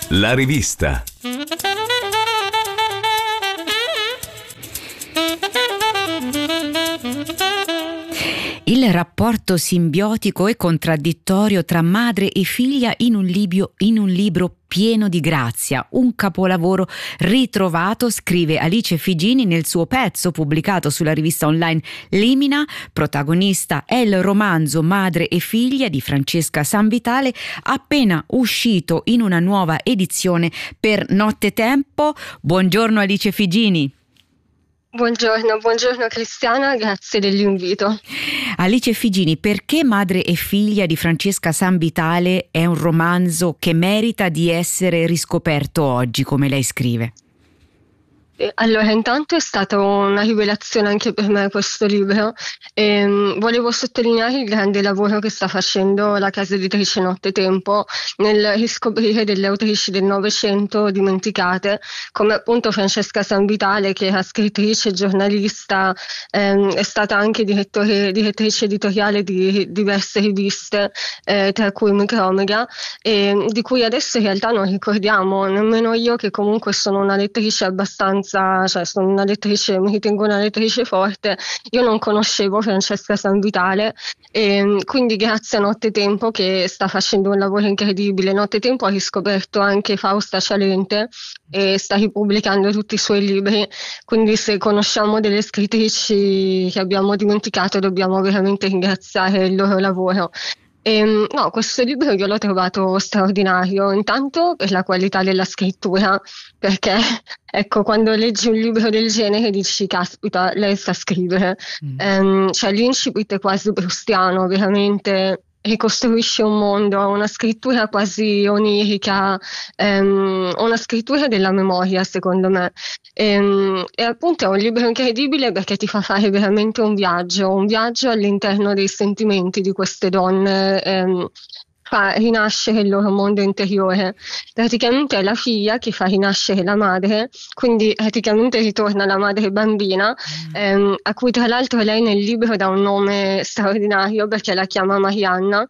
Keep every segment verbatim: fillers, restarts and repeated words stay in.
La rivista. Il rapporto simbiotico e contraddittorio tra madre e figlia in un libro, in un libro pieno di grazia, un capolavoro ritrovato, scrive Alice Figini nel suo pezzo pubblicato sulla rivista online Limina. Protagonista è il romanzo Madre e figlia di Francesca Sanvitale, appena uscito in una nuova edizione per Nottetempo. Buongiorno Alice Figini. Buongiorno, buongiorno Cristiana, grazie dell'invito. Alice Figini, perché Madre e figlia di Francesca Sanvitale è un romanzo che merita di essere riscoperto oggi, come lei scrive? Allora, intanto è stata una rivelazione anche per me questo libro. E, um, volevo sottolineare il grande lavoro che sta facendo la casa editrice Nottetempo nel riscoprire delle autrici del Novecento dimenticate, come appunto Francesca Sanvitale, che era scrittrice, giornalista, ehm, è stata anche direttore, direttrice editoriale di diverse riviste, eh, tra cui Micromega, e di cui adesso in realtà non ricordiamo nemmeno io, che comunque sono una lettrice abbastanza cioè sono una lettrice, mi ritengo una lettrice forte. Io non conoscevo Francesca Sanvitale e quindi grazie a Nottetempo, che sta facendo un lavoro incredibile. Nottetempo ha riscoperto anche Fausta Cialente e sta ripubblicando tutti i suoi libri, quindi se conosciamo delle scrittrici che abbiamo dimenticato dobbiamo veramente ringraziare il loro lavoro. E, no, questo libro io l'ho trovato straordinario, intanto per la qualità della scrittura, perché ecco, quando leggi un libro del genere dici caspita, lei sa scrivere. Mm. Ehm, cioè l'incipit è quasi proustiano, veramente ricostruisce un mondo, una scrittura quasi onirica, ehm, una scrittura della memoria secondo me. E, e appunto è un libro incredibile perché ti fa fare veramente un viaggio, un viaggio all'interno dei sentimenti di queste donne, ehm, fa rinascere il loro mondo interiore. Praticamente è la figlia che fa rinascere la madre, quindi praticamente ritorna la madre bambina, mm. ehm, a cui tra l'altro lei nel libro dà un nome straordinario perché la chiama Marianna.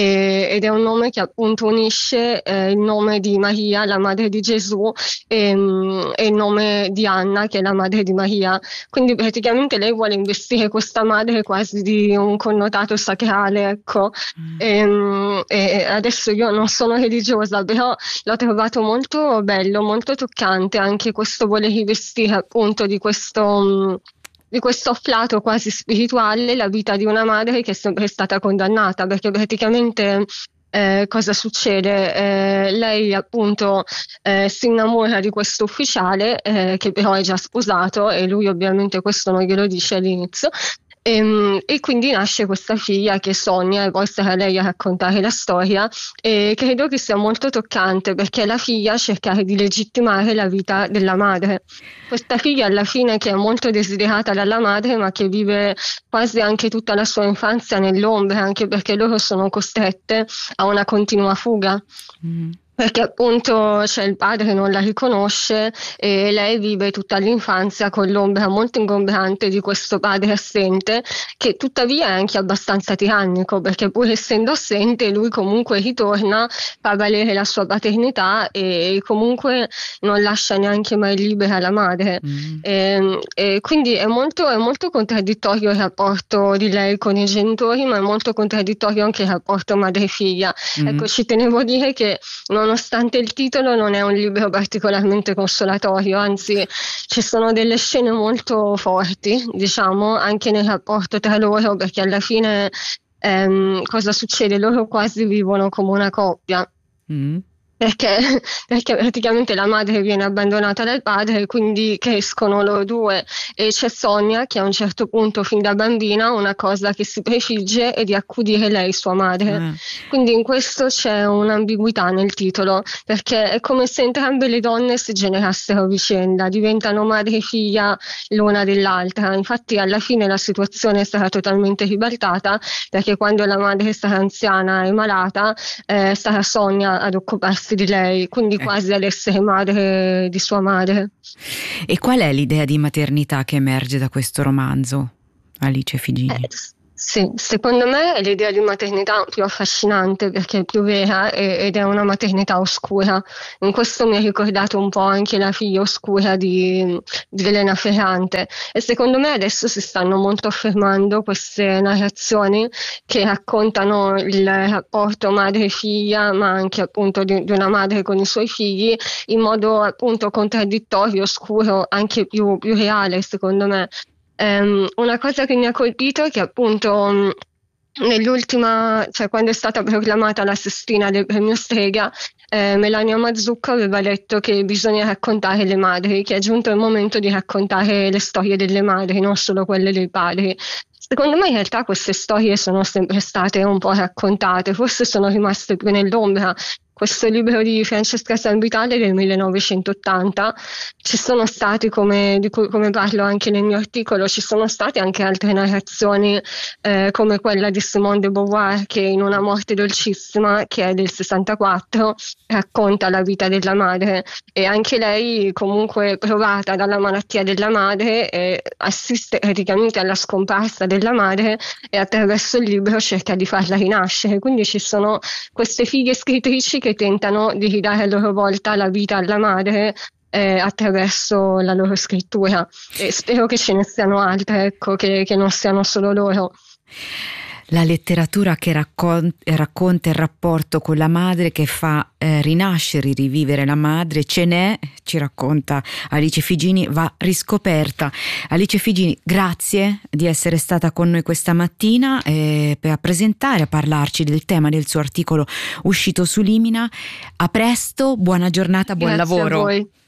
E, ed è un nome che appunto unisce eh, il nome di Maria, la madre di Gesù, e, e il nome di Anna, che è la madre di Maria. Quindi praticamente lei vuole investire questa madre quasi di un connotato sacrale, ecco. Mm. E, e adesso io non sono religiosa, però l'ho trovato molto bello, molto toccante anche questo voler rivestire appunto di questo di questo afflato quasi spirituale la vita di una madre che è sempre stata condannata, perché praticamente eh, cosa succede? Eh, lei appunto eh, si innamora di questo ufficiale eh, che però è già sposato e lui ovviamente questo non glielo dice all'inizio. E, e quindi nasce questa figlia che sogna, e poi sarà lei a raccontare la storia, e credo che sia molto toccante perché la figlia cercare di legittimare la vita della madre. Questa figlia alla fine che è molto desiderata dalla madre ma che vive quasi anche tutta la sua infanzia nell'ombra, anche perché loro sono costrette a una continua fuga. Mm. Perché appunto cioè, il padre non la riconosce e lei vive tutta l'infanzia con l'ombra molto ingombrante di questo padre assente, che tuttavia è anche abbastanza tirannico, perché pur essendo assente lui comunque ritorna, fa valere la sua paternità e comunque non lascia neanche mai libera la madre. Mm. E, e quindi è molto, è molto contraddittorio il rapporto di lei con i genitori, ma è molto contraddittorio anche il rapporto madre-figlia. Mm. Ecco, ci tenevo a dire che non nonostante il titolo non è un libro particolarmente consolatorio, anzi ci sono delle scene molto forti, diciamo, anche nel rapporto tra loro, perché alla fine ehm, cosa succede? Loro quasi vivono come una coppia. Mm. Perché, perché praticamente la madre viene abbandonata dal padre, quindi crescono loro due e c'è Sonia che a un certo punto fin da bambina una cosa che si prefigge è di accudire lei, sua madre. Mm. Quindi in questo c'è un'ambiguità nel titolo, perché è come se entrambe le donne si generassero a vicenda, diventano madre e figlia l'una dell'altra. Infatti alla fine la situazione sarà totalmente ribaltata, perché quando la madre sarà anziana e malata eh, sarà Sonia ad occuparsi di lei, quindi quasi ad essere madre di sua madre. E qual è l'idea di maternità che emerge da questo romanzo, Alice Figini? Eh, Sì, secondo me è l'idea di maternità più affascinante perché è più vera e- ed è una maternità oscura. In questo mi ha ricordato un po' anche la figlia oscura di, di Elena Ferrante e secondo me adesso si stanno molto affermando queste narrazioni che raccontano il rapporto madre-figlia, ma anche appunto di, di una madre con i suoi figli in modo appunto contraddittorio, oscuro, anche più, più reale secondo me. Ehm, una cosa che mi ha colpito è che appunto mh, nell'ultima, cioè quando è stata proclamata la sestina del premio Strega, eh, Melania Mazzucco aveva detto che bisogna raccontare le madri, che è giunto il momento di raccontare le storie delle madri, non solo quelle dei padri. Secondo me in realtà queste storie sono sempre state un po' raccontate, forse sono rimaste più nell'ombra. Questo libro di Francesca Sanvitale del millenovecentottanta, ci sono stati, come, di cui come parlo anche nel mio articolo, ci sono state anche altre narrazioni eh, come quella di Simone de Beauvoir che in Una morte dolcissima, che è del sessantaquattro, racconta la vita della madre e anche lei comunque provata dalla malattia della madre eh, assiste praticamente alla scomparsa della madre e attraverso il libro cerca di farla rinascere. Quindi ci sono queste fighe scrittrici che tentano di ridare a loro volta la vita alla madre eh, attraverso la loro scrittura e spero che ce ne siano altre, ecco, che, che non siano solo loro. La letteratura che raccon- racconta il rapporto con la madre, che fa eh, rinascere, rivivere la madre, ce n'è, ci racconta Alice Figini, va riscoperta. Alice Figini, grazie di essere stata con noi questa mattina eh, per presentare, a parlarci del tema del suo articolo uscito su Limina. A presto, buona giornata, buon Grazie lavoro. a voi.